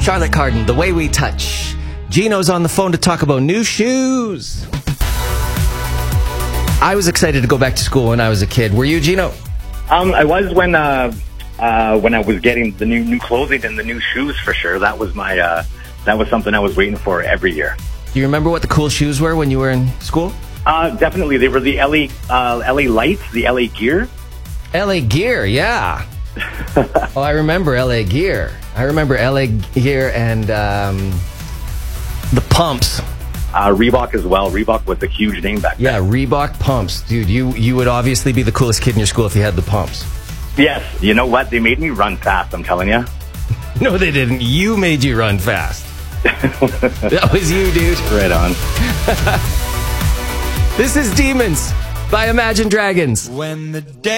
Charlotte Cardin, The Way We Touch. Gino's on the phone to talk about new shoes. I was excited to go back to school when I was a kid. Were you, Gino? I was when I was getting the new clothing and the new shoes for sure. That was something I was waiting for every year. Do you remember what the cool shoes were when you were in school? Definitely. They were the LA Lights, the LA Gear. LA Gear, yeah. Oh, I remember LA Gear. I remember LA Gear and the pumps. Reebok as well. Reebok was a huge name back then. Yeah, Reebok pumps. Dude, you would obviously be the coolest kid in your school if you had the pumps. Yes. You know what? They made me run fast, I'm telling you. No, they didn't. You made you run fast. That was you, dude. Right on. This is Demons by Imagine Dragons. When the day